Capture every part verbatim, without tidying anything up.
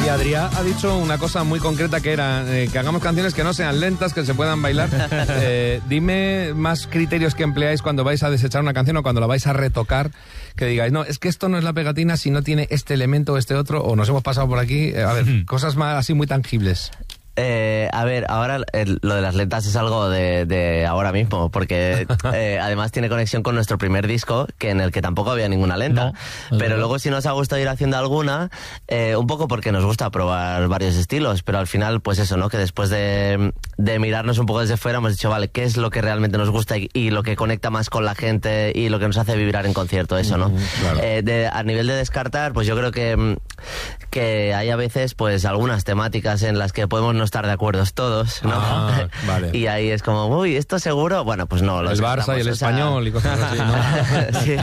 Adrià ha dicho una cosa muy concreta que era eh, que hagamos canciones que no sean lentas, que se puedan bailar. Eh, dime más criterios que empleáis cuando vais a desechar una canción o cuando la vais a retocar, que digáis, no, es que esto no es la pegatina si no tiene este elemento o este otro, o nos hemos pasado por aquí. Eh, a ver, mm. cosas más así muy tangibles. Eh, a ver, ahora el, lo de las letras es algo de, de ahora mismo, porque eh, además tiene conexión con nuestro primer disco, que en el que tampoco había ninguna lenta. No, pero luego sí nos ha gustado ir haciendo alguna, eh, un poco porque nos gusta probar varios estilos, pero al final, pues eso, ¿no? Que después de, de mirarnos un poco desde fuera hemos dicho, vale, ¿qué es lo que realmente nos gusta y, y lo que conecta más con la gente y lo que nos hace vibrar en concierto? Eso, ¿no? Mm, claro. eh, de, a nivel de descartar, pues yo creo que, que hay a veces, pues, algunas temáticas en las que podemos no estar de acuerdo todos, ¿no? Ah, vale. Y ahí es como, uy, ¿esto seguro? Bueno, pues no. El Barça y el Español y cosas así, ¿no? Sí.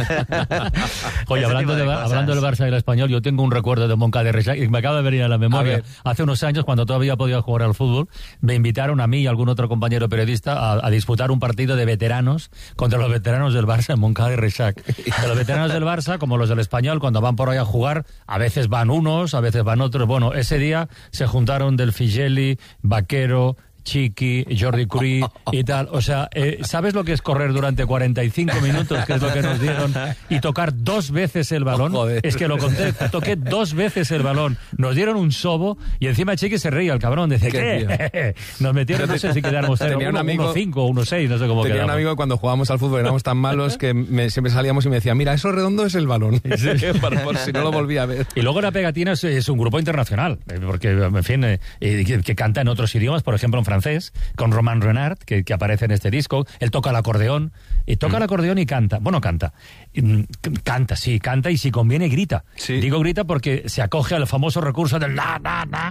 Oye, hablando, de, de hablando del Barça y el Español, yo tengo un recuerdo de Moncada de Reixac y me acaba de venir a la memoria. A Hace unos años, cuando todavía podía jugar al fútbol, me invitaron a mí y a algún otro compañero periodista a, a disputar un partido de veteranos contra los veteranos del Barça en Moncada de Reixac. De los veteranos del Barça, como los del Español, cuando van por ahí a jugar, a veces van unos, a veces van otros. Bueno, ese día se juntaron Del Figelli, Vaquero, Chiqui, Jordi Curí y tal. O sea, eh, ¿sabes lo que es correr durante cuarenta y cinco minutos, que es lo que nos dieron, y tocar dos veces el balón? Oh, es que lo conté, toqué dos veces el balón. Nos dieron un sobo y encima Chiqui se reía, el cabrón. Dice, ¿qué? ¿Qué? Nos metieron, no sé si quedaron ustedes uno cinco o uno seis, no sé cómo tenía quedamos. Un amigo que cuando jugábamos al fútbol éramos tan malos que me, siempre salíamos y me decía, mira, eso redondo es el balón. Sí. por, por si no lo volví a ver. Y luego La Pegatina es, es un grupo internacional, porque, en fin, eh, que, que canta en otros idiomas, por ejemplo en francés, con Romain Renard, que, que aparece en este disco. Él toca el acordeón, y toca mm. el acordeón y canta. Bueno, canta. Canta, sí, canta, y si conviene grita. Sí. Digo grita porque se acoge al famoso recurso del na, na, na.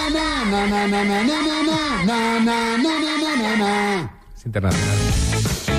Es internacional.